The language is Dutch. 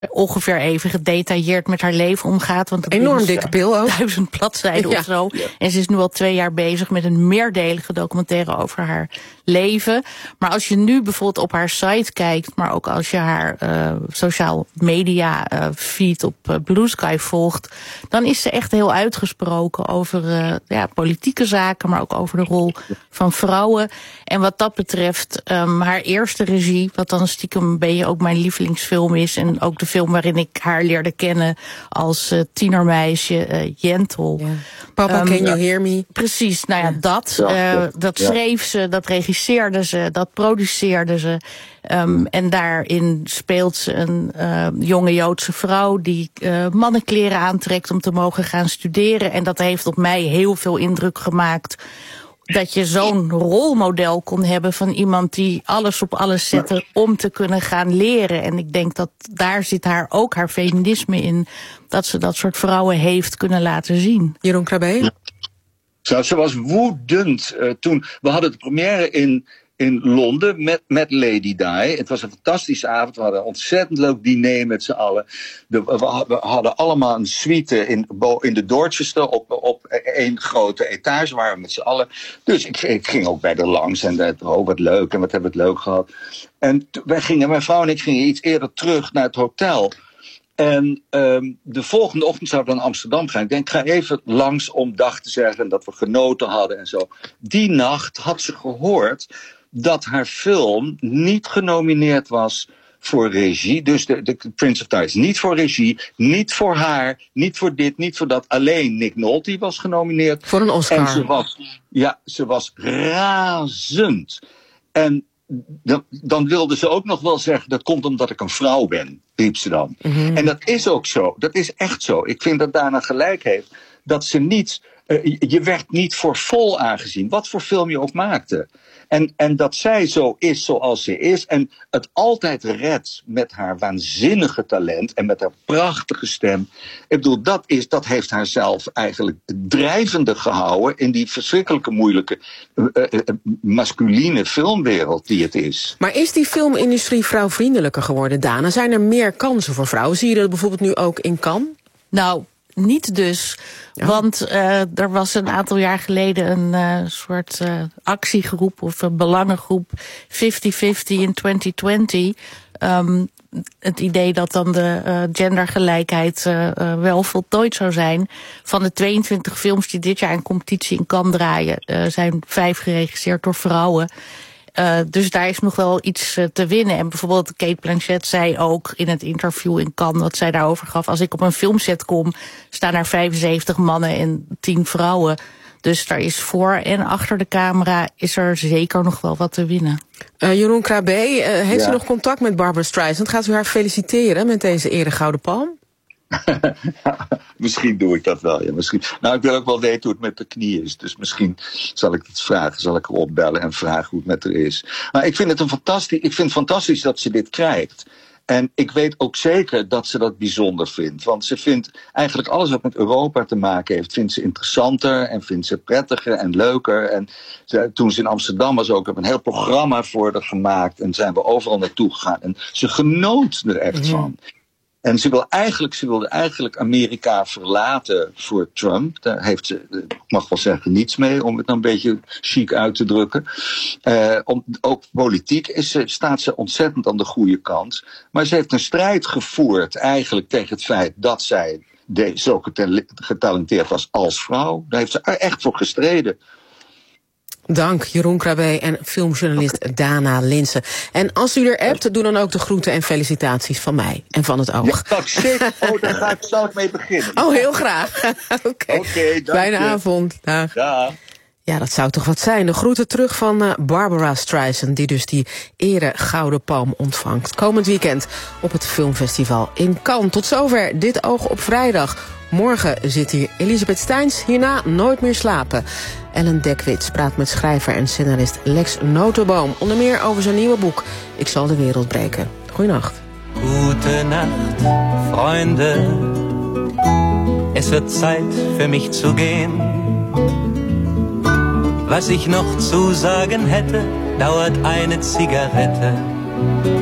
ongeveer even gedetailleerd met haar leven omgaat. Want het enorm dikke pil ook. 1000 bladzijden of zo. Ja. En ze is nu al 2 jaar bezig met een meerdelige documentaire over haar leven. Maar als je nu bijvoorbeeld op haar site kijkt, maar ook als je haar sociaal media feed op Blue Sky volgt, dan is ze echt heel uitgesproken over politieke zaken, maar ook over de rol van vrouwen. En wat dat betreft, haar eerste regie, wat dan stiekem een beetje ook mijn lievelingsfilm is, en ook de film waarin ik haar leerde kennen als tienermeisje, Jentel. Ja. Papa, can you hear me? Precies, nou ja, dat schreef ze, dat regisseerde ze, dat produceerde ze. En daarin speelt ze een jonge Joodse vrouw die mannenkleren aantrekt om te mogen gaan studeren. En dat heeft op mij heel veel indruk gemaakt. Dat je zo'n rolmodel kon hebben van iemand die alles op alles zette om te kunnen gaan leren. En ik denk dat daar zit ook haar feminisme in. Dat ze dat soort vrouwen heeft kunnen laten zien. Jeroen Krabbe? Ja. Ze was woedend toen. We hadden de première in Londen met Lady Di. Het was een fantastische avond. We hadden een ontzettend leuk diner met z'n allen. We hadden allemaal een suite in de Dorchester op 1 grote etage. Waren we met z'n allen. Dus ik ging ook bij haar langs. En wat leuk. En wat hebben we het leuk gehad. En mijn vrouw en ik gingen iets eerder terug naar het hotel. En de volgende ochtend zouden we naar Amsterdam gaan. Ik denk, ik ga even langs om dag te zeggen dat we genoten hadden en zo. Die nacht had ze gehoord dat haar film niet genomineerd was voor regie. Dus de Prince of Tides niet voor regie, niet voor haar, niet voor dit, niet voor dat. Alleen Nick Nolte was genomineerd. Voor een Oscar. En ze was razend. En dan wilde ze ook nog wel zeggen, dat komt omdat ik een vrouw ben, riep ze dan. Mm-hmm. En dat is ook zo. Dat is echt zo. Ik vind dat Dana gelijk heeft. Dat ze niet, je werd niet voor vol aangezien. Wat voor film je ook maakte. En dat zij zo is zoals ze is. En het altijd redt met haar waanzinnige talent. En met haar prachtige stem. Ik bedoel, dat heeft haar zelf eigenlijk drijvende gehouden. In die verschrikkelijke moeilijke masculine filmwereld die het is. Maar is die filmindustrie vrouwvriendelijker geworden, Dana? Zijn er meer kansen voor vrouwen? Zie je dat bijvoorbeeld nu ook in Cannes? Nou, niet dus. Ja. Want er was een aantal jaar geleden een soort actiegroep of een belangengroep 50-50 in 2020. Het idee dat dan de gendergelijkheid wel voltooid zou zijn. Van de 22 films die dit jaar in competitie in Cannes draaien, zijn 5 geregisseerd door vrouwen. Dus daar is nog wel iets te winnen. En bijvoorbeeld Cate Blanchett zei ook in het interview in Cannes wat zij daarover gaf. Als ik op een filmset kom, staan er 75 mannen en 10 vrouwen. Dus daar is voor en achter de camera is er zeker nog wel wat te winnen. Jeroen Krabbe, heeft u nog contact met Barbra Streisand? Gaat u haar feliciteren met deze Eregouden Palm? Misschien doe ik dat wel, ja. Misschien. Nou, ik wil ook wel weten hoe het met de knie is. Dus misschien zal ik het vragen, zal ik haar opbellen en vragen hoe het met haar is. Maar ik vind het fantastisch dat ze dit krijgt. En ik weet ook zeker dat ze dat bijzonder vindt. Want ze vindt eigenlijk alles wat met Europa te maken heeft, vindt ze interessanter en vindt ze prettiger en leuker. En toen ze in Amsterdam was ook, heb een heel programma voor haar gemaakt. En zijn we overal naartoe gegaan. En ze genoot er echt van. En ze wilde eigenlijk Amerika verlaten voor Trump. Daar heeft ze, ik mag wel zeggen, niets mee, om het een beetje chic uit te drukken. Ook politiek staat ze ontzettend aan de goede kant. Maar ze heeft een strijd gevoerd eigenlijk tegen het feit dat zij zo getalenteerd was als vrouw. Daar heeft ze echt voor gestreden. Dank, Jeroen Krabbe en filmjournalist Dana Linssen. En als u er appt, doe dan ook de groeten en felicitaties van mij en van het oog. Ja, zeker. Daar zal ik mee beginnen. Oh, heel graag. Oké, fijne avond. Dag. Dag. Ja, dat zou toch wat zijn. De groeten terug van Barbra Streisand, die dus die Eregouden Palm ontvangt. Komend weekend op het filmfestival in Cannes. Tot zover dit Oog op Vrijdag. Morgen zit hier Elisabeth Steins, hierna Nooit meer slapen. Ellen Dekwits praat met schrijver en scenarist Lex Notenboom. Onder meer over zijn nieuwe boek Ik zal de wereld breken. Goeienacht. Gute Nacht, Freunde. Es wird Zeit für mich zu gehen. Was ich noch zu sagen hätte, dauert eine Zigarette.